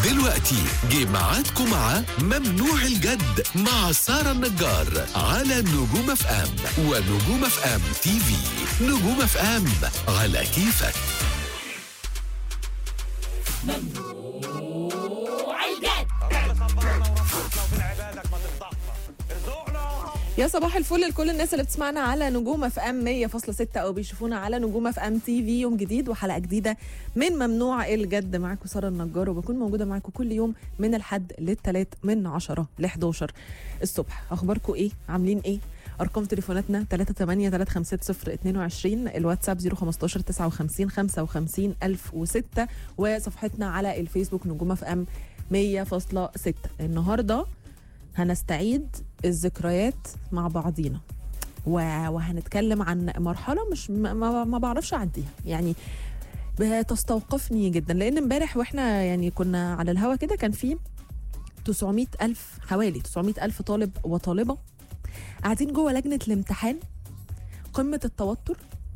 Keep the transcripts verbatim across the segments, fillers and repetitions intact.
دلوقتي جه ميعادكم مع ممنوع الجد مع سارة النجار على نجوم اف ام ونجوم اف ام تي في. نجوم اف ام على كيفك. ممنوع الجد. يا صباح الفل لكل الناس اللي بتسمعنا على نجوم اف ام مية فاصلة ستة او بيشوفونا على نجوم اف ام تي في. يوم جديد وحلقه جديده من ممنوع الجد. معاكم ساره النجار وبكون موجوده معاكم كل يوم من الحد للثلاث من عشرة ل حداشر الصبح. اخباركم ايه؟ عاملين ايه؟ ارقام تليفوناتنا ثلاثة ثمانية ثلاثة خمسة صفر اثنين وعشرين، الواتساب صفر خمستاشر تسعة وخمسين خمسة وخمسين ألف وستة، وصفحتنا على الفيسبوك نجوم اف ام مية فاصلة ستة. النهارده هنستعيد الذكريات مع بعضينا وهنتكلم عن مرحلة مش ما, ما بعرفش أعديها، يعني بتستوقفني جدا، لأن امبارح واحنا يعني كنا على الهوا كده كان في تسعمية ألف حوالي تسعمية ألف طالب وطالبة قاعدين جوه لجنة الامتحان. قمة التوتر،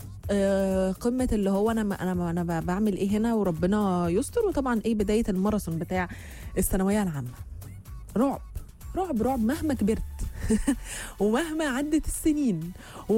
آه قمة اللي هو أنا أنا أنا بعمل إيه هنا وربنا يستر. وطبعا إيه بداية الماراثون بتاع الثانوية العامة. رعب رعب رعب مهما كبرت ومهما عدت السنين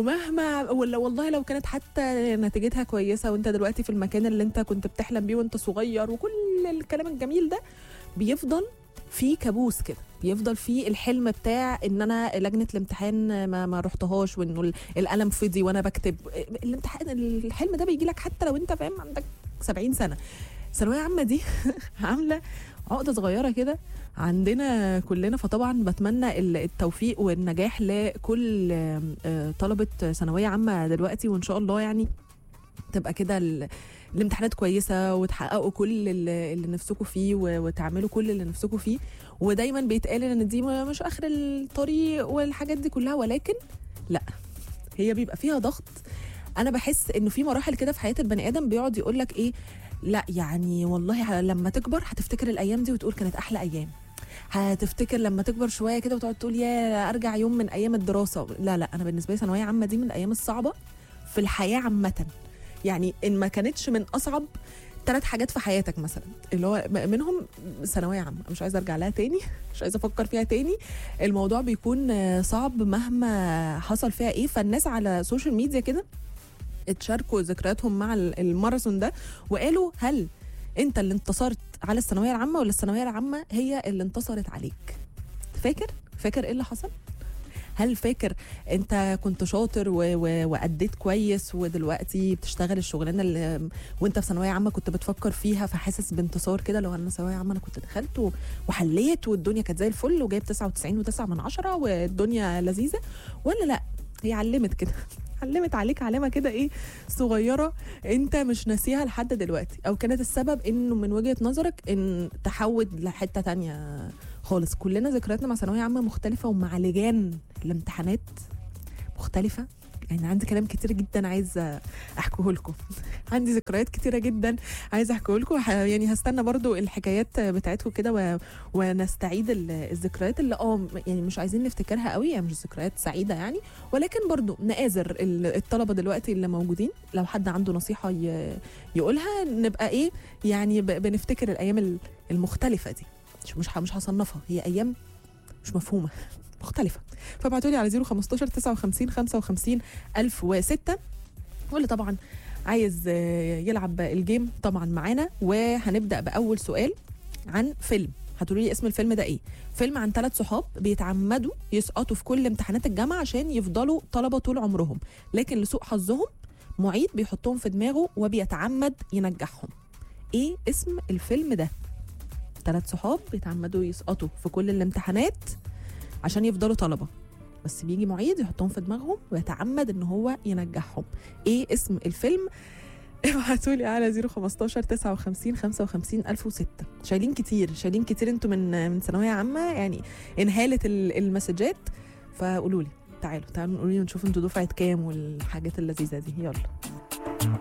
ومهما ولا والله لو كانت حتى نتيجتها كويسة وانت دلوقتي في المكان اللي انت كنت بتحلم بيه وانت صغير وكل الكلام الجميل ده، بيفضل في كابوس كده، بيفضل في الحلم بتاع ان انا لجنة الامتحان ما, ما رحتهاش وانه القلم فضي وانا بكتب الامتحان. الحلم ده بيجي لك حتى لو انت فاهم عندك سبعين سنة. ثانوية عامة دي عاملة عقدة صغيرة كده عندنا كلنا. فطبعا بتمنى التوفيق والنجاح لكل طلبة ثانوية عامة دلوقتي، وإن شاء الله يعني تبقى كده الامتحانات كويسة وتحققوا كل اللي نفسكم فيه وتعملوا كل اللي نفسكم فيه. ودايما بيتقال ان دي مش آخر الطريق والحاجات دي كلها، ولكن لا، هي بيبقى فيها ضغط. أنا بحس إنه في مراحل كده في حياة البني آدم بيقعد يقول لك إيه، لا يعني والله لما تكبر هتفتكر الايام دي وتقول كانت احلى ايام. هتفتكر لما تكبر شويه كده وتقعد تقول يا ارجع يوم من ايام الدراسه. لا لا، انا بالنسبه لي ثانويه عامه دي من الايام الصعبه في الحياه عامه. يعني ان ما كانتش من اصعب ثلاث حاجات في حياتك مثلا، اللي هو منهم ثانويه عامه. مش عايزه ارجع لها تاني، مش عايزه افكر فيها تاني. الموضوع بيكون صعب مهما حصل فيها ايه. فالناس على السوشيال ميديا كده اتشاركوا ذكرياتهم مع الماراثون ده وقالوا هل انت اللي انتصرت على الثانويه العامه ولا الثانويه العامه هي اللي انتصرت عليك؟ فاكر فاكر ايه اللي حصل؟ هل فاكر انت كنت شاطر و... و... واديت كويس ودلوقتي بتشتغل الشغلانه اللي وانت في ثانويه عامه كنت بتفكر فيها فحاسس بانتصار كده؟ لو انا ثانويه عامه انا كنت دخلت و... وحليت والدنيا كانت زي الفل وجايب تسعة وتسعين وتسعة من عشرة والدنيا لذيذه، ولا لا هي علمت كده علمت عليك علامه كده ايه صغيره انت مش ناسيها لحد دلوقتي، او كانت السبب انه من وجهه نظرك ان تحود لحته تانية خالص؟ كلنا ذكرياتنا مع ثانويه عامه مختلفه ومع لجان الامتحانات مختلفه. يعني عندي كلام كتير جدا عايزه احكيه لكم عندي ذكريات كتيره جدا عايزه احكيه لكم. يعني هستنى برضو الحكايات بتاعتكم كده و... ونستعيد الذكريات اللي اه يعني مش عايزين نفتكرها قوي، يعني مش ذكريات سعيده يعني، ولكن برضو نآزر الطلبه دلوقتي اللي موجودين لو حد عنده نصيحه ي... يقولها نبقى ايه يعني ب... بنفتكر الايام المختلفه دي. مش مش هصنفها، هي ايام مش مفهومه مختلفة. فابعتوا لي على صفر خمستاشر تسعة وخمسين خمسة وخمسين ألف وستة. واللي طبعا عايز يلعب الجيم طبعا معانا. وهنبدأ بأول سؤال عن فيلم. هتقولوا لي اسم الفيلم ده ايه؟ فيلم عن ثلاث صحاب بيتعمدوا يسقطوا في كل امتحانات الجامعة عشان يفضلوا طلبة طول عمرهم، لكن لسوء حظهم معيد بيحطهم في دماغه وبيتعمد ينجحهم. ايه اسم الفيلم ده؟ ثلاث صحاب بيتعمدوا يسقطوا في كل الامتحانات عشان يفضلوا طلبة، بس بيجي معيد يحطهم في دماغهم ويتعمد ان هو ينجحهم. ايه اسم الفيلم؟ ابعتوا لي على صفر خمستاشر تسعة وخمسين خمسة وخمسين ألف وستة. شايلين كتير شايلين كتير انتوا من من ثانوية عامة، يعني انهالت المسجات. فقولوا لي، تعالوا تعالوا نقول لي ونشوف انتوا دفعة كام والحاجات اللذيذة دي. يلا.